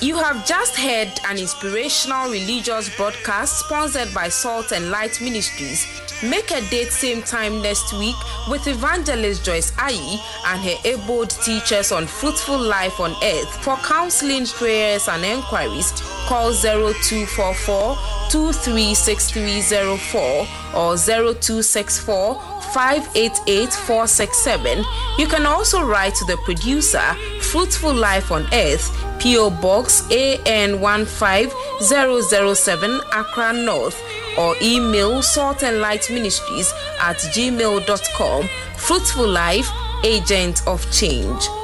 You have just heard an inspirational religious broadcast sponsored by Salt and Light Ministries. Make a date same time next week with Evangelist Joyce Ayi and her able teachers on Fruitful Life on Earth. For counseling, prayers and enquiries, call 0244 236304 or 0264 588 467. You can also write to the producer, Fruitful Life on Earth, P.O. Box AN15007 Accra North, or email saltandlightministries@gmail.com. Fruitful Life, Agent of Change.